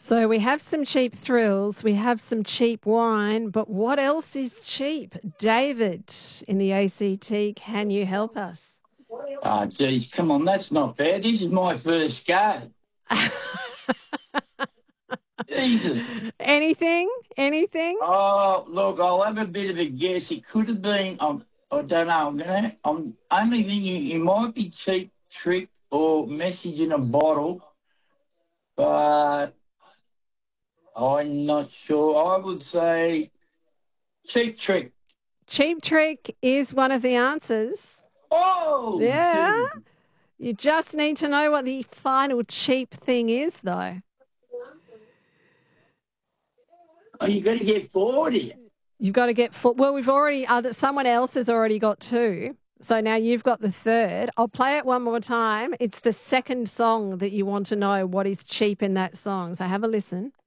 So we have some cheap thrills, we have some cheap wine, but what else is cheap? David in the ACT, can you help us? Oh, geez, come on, that's not fair. This is my first go. Jesus. Anything? Anything? Oh, look, I'll have a bit of a guess. It could have been. I don't know. I'm only thinking it might be Cheap Trick or Message in a Bottle, but I'm not sure. I would say Cheap Trick. Cheap Trick is one of the answers. Oh, Yeah. gee. You just need to know what the final cheap thing is, though. Oh, you got to get 40. You've got to get four. Well, we've already, someone else has already got two. So now you've got the third. I'll play it one more time. It's the second song that you want to know what is cheap in that song. So have a listen.